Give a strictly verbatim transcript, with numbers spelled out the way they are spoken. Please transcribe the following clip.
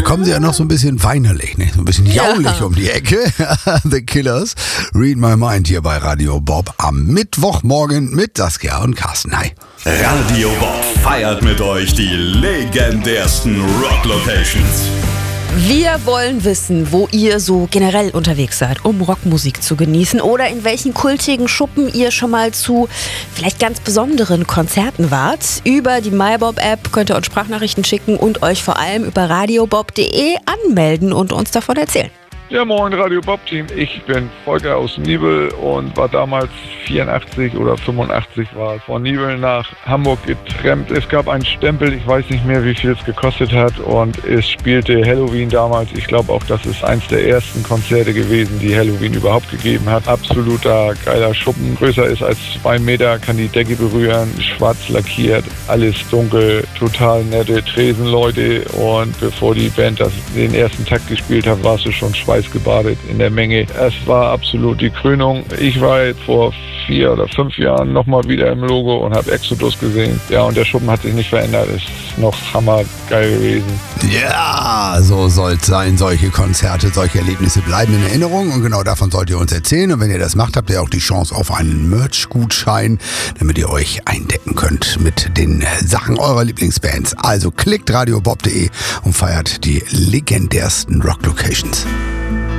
Da kommen sie ja noch so ein bisschen weinerlich, ne? So ein bisschen jaulig ja. um die Ecke. The Killers, Read My Mind hier bei Radio Bob am Mittwochmorgen mit Saskia und Carsten. Hi. Radio Bob feiert mit euch die legendärsten Rock-Locations. Wir wollen wissen, wo ihr so generell unterwegs seid, um Rockmusik zu genießen oder in welchen kultigen Schuppen ihr schon mal zu vielleicht ganz besonderen Konzerten wart. Über die MyBob-App könnt ihr uns Sprachnachrichten schicken und euch vor allem über radiobob punkt de anmelden und uns davon erzählen. Ja, moin Radio Bob Team. Ich bin Volker aus Nibel und war damals vierundachtzig oder fünfundachtzig war von Nibel nach Hamburg getrennt. Es gab einen Stempel, ich weiß nicht mehr, wie viel es gekostet hat, und es spielte Helloween damals. Ich glaube auch, das ist eins der ersten Konzerte gewesen, die Helloween überhaupt gegeben hat. Absoluter geiler Schuppen, größer ist als zwei Meter, kann die Decke berühren, schwarz lackiert, alles dunkel, total nette Tresenleute, und bevor die Band das, den ersten Takt gespielt hat, warst du schon schweißgebadet in der Menge. Es war absolut die Krönung. Ich war jetzt vor vier oder fünf Jahren nochmal wieder im Logo und habe Exodus gesehen. Ja, und der Schuppen hat sich nicht verändert. Ist noch hammergeil gewesen. Ja, so soll es sein. Solche Konzerte, solche Erlebnisse bleiben in Erinnerung, und genau davon sollt ihr uns erzählen. Und wenn ihr das macht, habt ihr auch die Chance auf einen Merch-Gutschein, damit ihr euch eindecken könnt mit den Sachen eurer Lieblingsbands. Also klickt radiobob punkt de und feiert die legendärsten Rock-Locations.